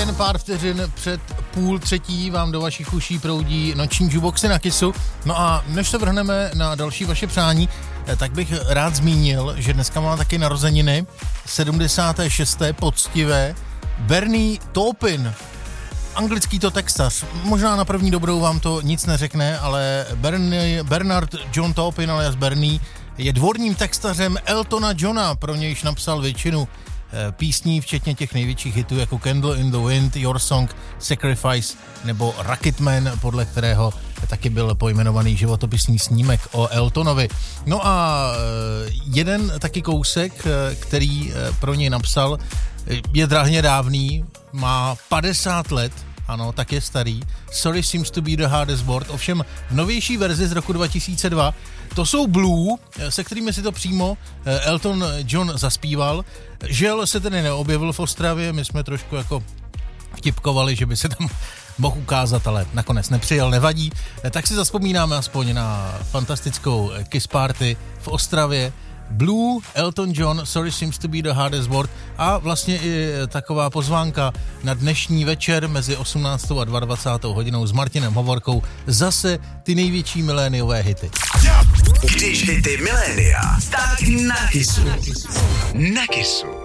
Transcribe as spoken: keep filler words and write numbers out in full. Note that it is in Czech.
jen pár vteřin před půl třetí vám do vašich uší proudí noční jukeboxy na Kissu. No a než se vrhneme na další vaše přání, tak bych rád zmínil, že dneska má taky narozeniny sedmdesáté šesté poctivé Bernie Taupin. Anglický to textař. Možná na první dobrou vám to nic neřekne, ale Bernie, Bernard John Taupin alias Bernie je dvorním textařem Eltona Johna, pro nějž napsal většinu písní, včetně těch největších hitů jako Candle in the Wind, Your Song, Sacrifice nebo Rocketman, podle kterého taky byl pojmenovaný životopisný snímek o Eltonovi. No a jeden taky kousek, který pro něj napsal, je drahně dávný, má padesát let, ano, tak je starý. Sorry seems to be the hardest word, ovšem v novější verzi z roku dva tisíce dva to jsou Blue, se kterými si to přímo Elton John zaspíval. Žel se tedy neobjevil v Ostravě, my jsme trošku jako vtipkovali, že by se tam mohl ukázat, ale nakonec nepřijel, nevadí. Tak si zazpomínáme aspoň na fantastickou Kiss Party v Ostravě. Blue, Elton John, Sorry seems to be the hardest word a vlastně i taková pozvánka na dnešní večer mezi osmnáctou a dvacátou druhou hodinou s Martinem Hovorkou zase ty největší miléniové hity. Když hity milénia, tak na Kissu. Na Kissu.